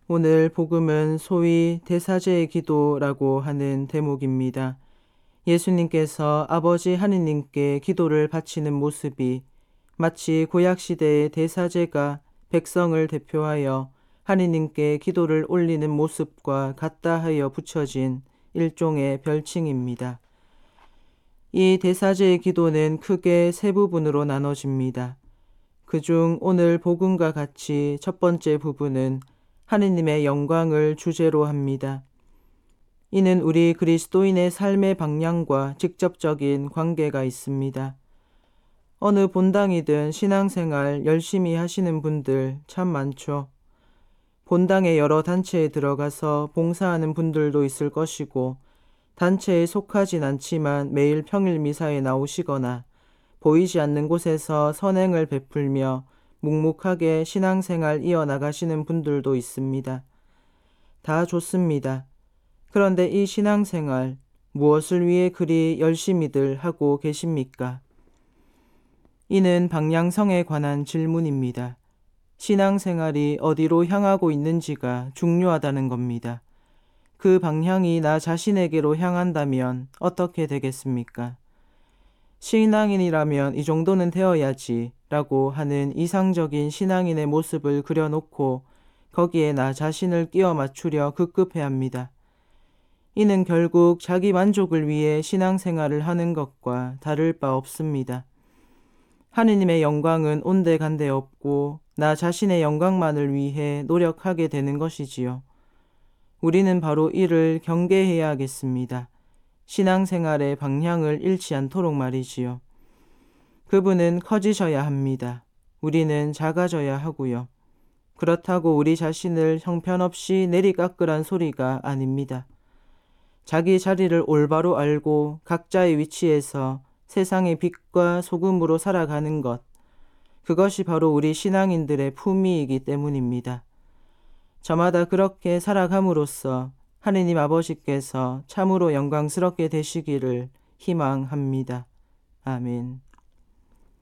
오늘 복음은 소위 대사제의 기도라고 하는 대목입니다. 예수님께서 아버지 하느님께 기도를 바치는 모습이 마치 구약시대의 대사제가 백성을 대표하여 하느님께 기도를 올리는 모습과 같다 하여 붙여진 일종의 별칭입니다. 이 대사제의 기도는 크게 세 부분으로 나눠집니다. 그중 오늘 복음과 같이 첫 번째 부분은 하느님의 영광을 주제로 합니다. 이는 우리 그리스도인의 삶의 방향과 직접적인 관계가 있습니다. 어느 본당이든 신앙생활 열심히 하시는 분들 참 많죠. 본당의 여러 단체에 들어가서 봉사하는 분들도 있을 것이고 단체에 속하진 않지만 매일 평일 미사에 나오시거나 보이지 않는 곳에서 선행을 베풀며 묵묵하게 신앙생활 이어나가시는 분들도 있습니다. 다 좋습니다. 그런데 이 신앙생활 무엇을 위해 그리 열심히들 하고 계십니까? 이는 방향성에 관한 질문입니다. 신앙생활이 어디로 향하고 있는지가 중요하다는 겁니다. 그 방향이 나 자신에게로 향한다면 어떻게 되겠습니까? 신앙인이라면 이 정도는 되어야지 라고 하는 이상적인 신앙인의 모습을 그려놓고 거기에 나 자신을 끼워 맞추려 급급해합니다. 이는 결국 자기 만족을 위해 신앙생활을 하는 것과 다를 바 없습니다. 하느님의 영광은 온데간데 없고 나 자신의 영광만을 위해 노력하게 되는 것이지요. 우리는 바로 이를 경계해야 하겠습니다. 신앙생활의 방향을 잃지 않도록 말이지요. 그분은 커지셔야 합니다. 우리는 작아져야 하고요. 그렇다고 우리 자신을 형편없이 내리깎으란 소리가 아닙니다. 자기 자리를 올바로 알고 각자의 위치에서 세상의 빛과 소금으로 살아가는 것, 그것이 바로 우리 신앙인들의 품위이기 때문입니다. 저마다 그렇게 살아감으로써 하느님 아버지께서 참으로 영광스럽게 되시기를 희망합니다. 아멘.